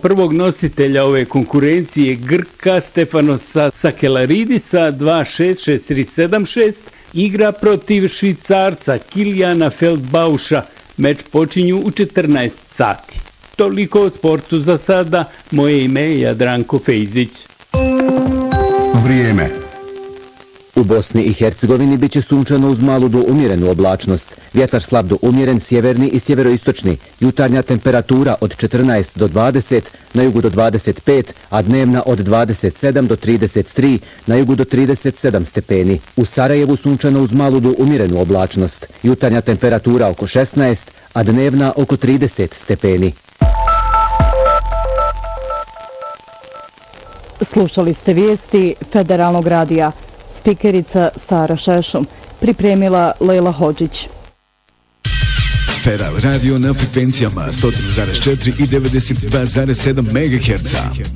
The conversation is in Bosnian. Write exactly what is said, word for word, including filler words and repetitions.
prvog nositelja ove konkurencije Grka Stefanosa Sakelaridisa dva šest šest tri sedam šest igra protiv Švicarca Kilijana Feldbauša. Meč počinju u četrnaest sati. Toliko o sportu za sada. Moje ime je Jadranko Fejzić. Vrijeme. U Bosni i Hercegovini biće sunčano uz malu do umjerenu oblačnost. Vjetar slab do umjeren, sjeverni i sjeveroistočni. Jutarnja temperatura od četrnaest do dvadeset, na jugu do dvadeset pet, a dnevna od dvadeset sedam do trideset tri, na jugu do trideset sedam stepeni. U Sarajevu sunčano uz malu do umjerenu oblačnost. Jutarnja temperatura oko šesnaest, a dnevna oko trideset stepeni. Slušali ste vijesti Federalnog radija. Spikerica Sara Šešum, pripremila Lejla Hodžić. Federal radio na frekvencijama sto tri zarez četiri i devedeset dva zarez sedam megaherca.